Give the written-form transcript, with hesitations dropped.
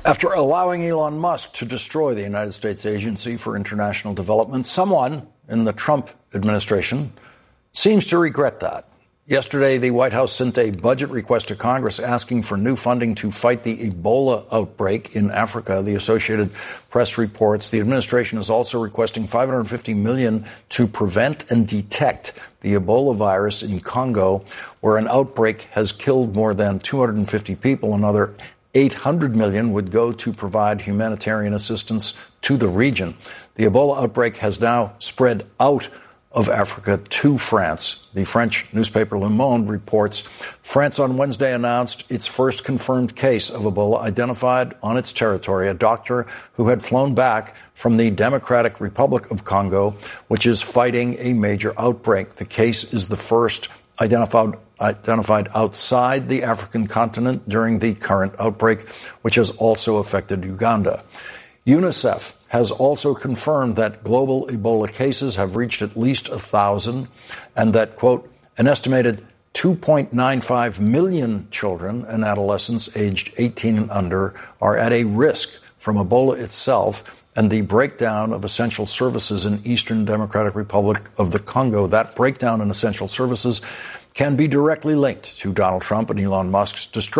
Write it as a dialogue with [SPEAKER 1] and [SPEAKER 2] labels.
[SPEAKER 1] After allowing Elon Musk to destroy the United States Agency for International Development, someone in the Trump administration seems to regret that. Yesterday, the White House sent a budget request to Congress asking for new funding to fight the Ebola outbreak in Africa. The Associated Press reports the administration is also requesting $550 million to prevent and detect the Ebola virus in Congo, where an outbreak has killed more than 250 people. Another $800 million would go to provide humanitarian assistance to the region. The Ebola outbreak has now spread out of Africa to France. The French newspaper Le Monde reports France on Wednesday announced its first confirmed case of Ebola identified on its territory, a doctor who had flown back from the Democratic Republic of Congo, which is fighting a major outbreak. The case is the first identified outside the African continent during the current outbreak, which has also affected Uganda. UNICEF has also confirmed that global Ebola cases have reached at least 1,000 and that, quote, an estimated 2.95 million children and adolescents aged 18 and under are at a risk from Ebola itself and the breakdown of essential services in Eastern Democratic Republic of the Congo. That breakdown in essential services can be directly linked to Donald Trump and Elon Musk's destruction